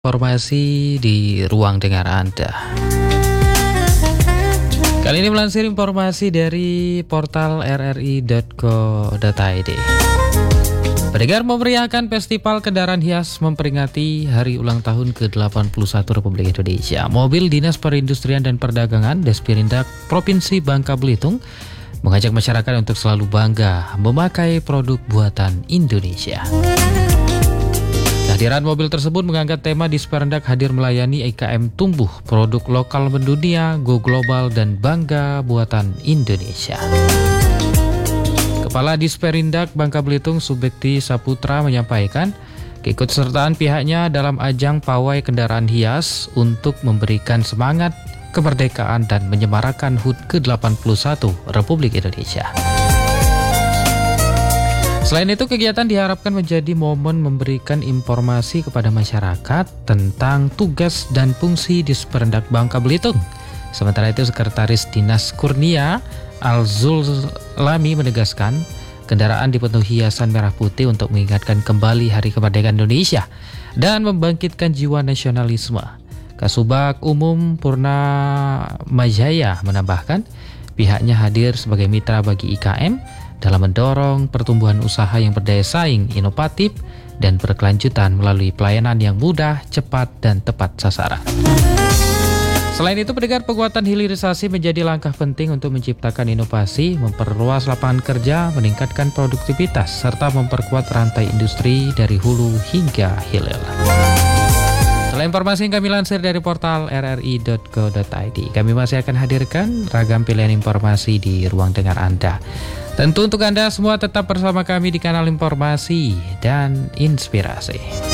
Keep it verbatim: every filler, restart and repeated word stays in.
Informasi di ruang dengar Anda. Kali ini melansir informasi dari portal r r i dot co dot i d. Pendengar, memeriahkan Festival Kendaraan Hias memperingati hari ulang tahun ke delapan puluh satu Republik Indonesia. Mobil Dinas Perindustrian dan Perdagangan Desperindak Provinsi Bangka Belitung mengajak masyarakat untuk selalu bangga memakai produk buatan Indonesia. Kehadiran mobil tersebut mengangkat tema Disperindak hadir melayani I K M tumbuh, produk lokal mendunia, go global, dan bangga buatan Indonesia. Kepala Disperindak Bangka Belitung Subekti Saputra menyampaikan keikutsertaan pihaknya dalam ajang pawai kendaraan hias untuk memberikan semangat kemerdekaan dan menyemarakan H U T ke delapan puluh satu Republik Indonesia. Selain itu, kegiatan diharapkan menjadi momen memberikan informasi kepada masyarakat tentang tugas dan fungsi Disperindak Bangka Belitung. Sementara itu, Sekretaris Dinas Kurnia Al-Zulami menegaskan kendaraan dipenuhi hiasan merah putih untuk mengingatkan kembali Hari Kemerdekaan Indonesia dan membangkitkan jiwa nasionalisme. Kasubag Umum Purna Majaya menambahkan pihaknya hadir sebagai mitra bagi I K M dalam mendorong pertumbuhan usaha yang berdaya saing, inovatif, dan berkelanjutan melalui pelayanan yang mudah, cepat, dan tepat sasaran. Selain itu, pendengar, penguatan hilirisasi menjadi langkah penting untuk menciptakan inovasi, memperluas lapangan kerja, meningkatkan produktivitas, serta memperkuat rantai industri dari hulu hingga hilir. Setelah informasi yang kami lansir dari portal r r i dot co dot i d, kami masih akan hadirkan ragam pilihan informasi di ruang dengar Anda. Tentu untuk Anda semua tetap bersama kami di kanal informasi dan inspirasi.